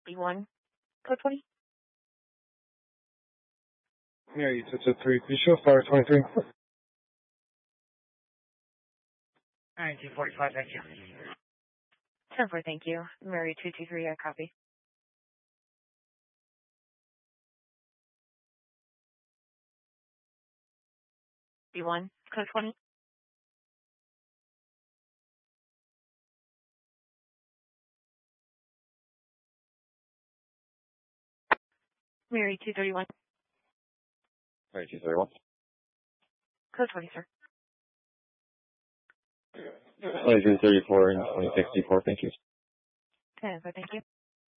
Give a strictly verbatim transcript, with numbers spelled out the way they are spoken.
B one, code twenty. Mary two two three, please show fire twenty-three. nineteen forty-five, thank you. ten four, thank you. Mary two two three, I copy. B one, code twenty. Mary two thirty-one. Mary two thirty-one. Code twenty, sir. twenty-three thirty-four and twenty-six D four, thank you. ten four, thank you.